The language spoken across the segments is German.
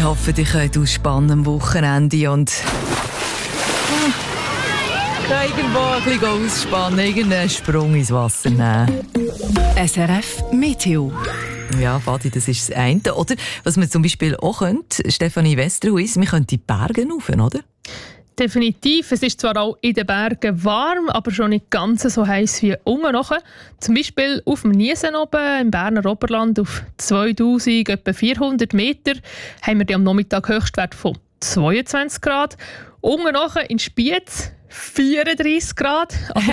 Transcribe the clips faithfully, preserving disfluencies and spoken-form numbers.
hoffe, ihr könnt ausspannen am Wochenende und ah, irgendwo ein bisschen ausspannen, irgendeinen Sprung ins Wasser nehmen. S R F Meteo. Ja, Fadi, das ist das eine. Oder was man zum Beispiel auch könnte, Stefanie Westerhuis, wir können die Berge rauf, oder? Definitiv. Es ist zwar auch in den Bergen warm, aber schon nicht ganz so heiß wie unten nachher. Zum Beispiel auf dem Niesen oben, im Berner Oberland, auf zweitausend, etwa vierhundert Meter, haben wir am Nachmittag Höchstwert von zweiundzwanzig Grad. Unten nachher in Spiez vierunddreissig Grad.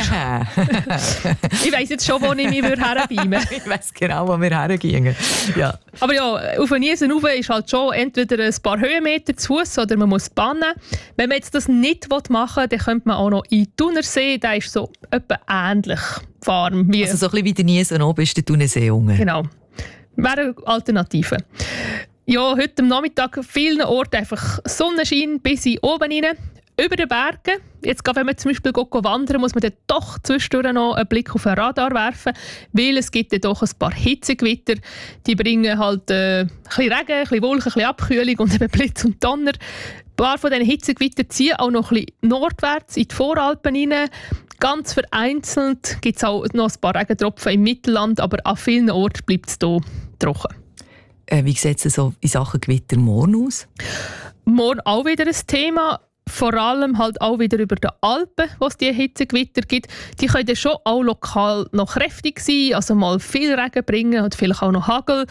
Ich weiss jetzt schon, wo ich mich herbeamen würde. Ich weiss genau, wo wir hergehen. Ja. Aber ja, auf den Niesen rauf ist halt schon entweder ein paar Höhenmeter zu Fuss oder man muss bannen. Wenn man jetzt das nicht machen will, dann könnte man auch noch in den Thunersee. Der ist so etwa ähnlich warm. Wie also so ein bisschen wie der Niesen oben ist der Thunersee unten. Genau. Wäre eine Alternative. Ja, heute am Nachmittag an vielen Orten einfach Sonnenschein bis in oben rein. Über den Bergen, jetzt wenn man zum Beispiel wandern, muss man dann doch zwischendurch noch einen Blick auf den Radar werfen, weil es gibt dann doch ein paar Hitzegewitter, die bringen halt äh, ein bisschen Regen, ein bisschen Wolken, ein bisschen Abkühlung und eben Blitz und Donner. Ein paar von diesen Hitzegewittern ziehen auch noch ein bisschen nordwärts in die Voralpen rein. Ganz vereinzelt gibt es auch noch ein paar Regentropfen im Mittelland, aber an vielen Orten bleibt es hier trocken. Äh, wie sieht es so in Sachen Gewitter morgen aus? Morgen auch wieder ein Thema. Vor allem halt auch wieder über die Alpen, wo es die Hitzegewitter gibt. Die können dann schon auch lokal noch kräftig sein, also mal viel Regen bringen und vielleicht auch noch Hagel.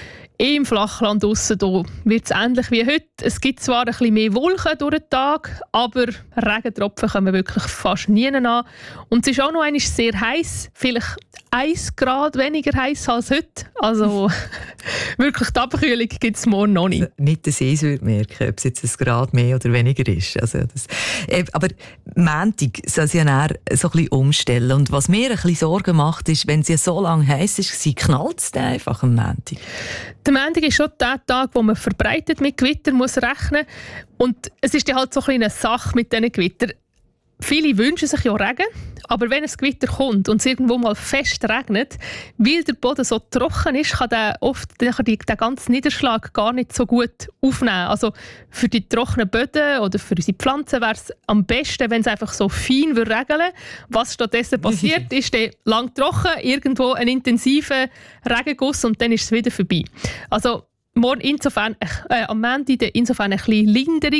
Im Flachland draussen wird es ähnlich wie heute. Es gibt zwar ein bisschen mehr Wolken durch den Tag, aber Regentropfen kommen wirklich fast nie an. Und es ist auch noch einmal sehr heiß, vielleicht ein Grad weniger heiß als heute. Also wirklich die Abkühlung gibt es morgen noch nicht. Also, nicht, dass ich es merken, ob es jetzt ein Grad mehr oder weniger ist. Also das, äh, aber Montag soll sie ja dann so ein bisschen umstellen. Und was mir ein bisschen Sorgen macht, ist, wenn sie so lange heiß ist, knallt es dann einfach am Montag. Der Montag ist schon der Tag, wo man verbreitet mit Gewitter muss rechnen. Und es ist ja halt so ein eine Sache mit diesen Gewittern. Viele wünschen sich ja Regen, aber wenn ein Gewitter kommt und es irgendwo mal fest regnet, weil der Boden so trocken ist, kann der oft den ganzen Niederschlag gar nicht so gut aufnehmen. Also für die trockenen Böden oder für unsere Pflanzen wäre es am besten, wenn es einfach so fein regeln würde. Was stattdessen passiert, ist dann lang trocken, irgendwo ein intensiver Regenguss und dann ist es wieder vorbei. Also morgen insofern, äh, am Montag insofern ein bisschen Linderung.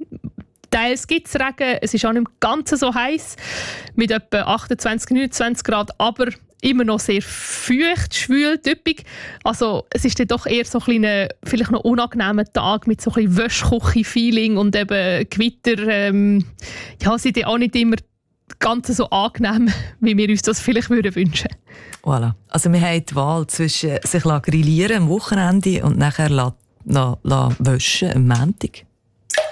Teils gibt es Regen, es ist auch nicht ganz so heiß mit etwa achtundzwanzig, neunundzwanzig Grad, aber immer noch sehr feucht, schwül, typisch. Also es ist dann doch eher so ein kleiner, vielleicht noch unangenehmer Tag mit so ein bisschen Wäschküche-Feeling und eben Gewitter. Ähm, ja, sind ja auch nicht immer ganz so angenehm, wie wir uns das vielleicht würden wünschen. Voilà. Also wir haben die Wahl zwischen sich grillieren am Wochenende und nachher la, la, la waschen am Montag.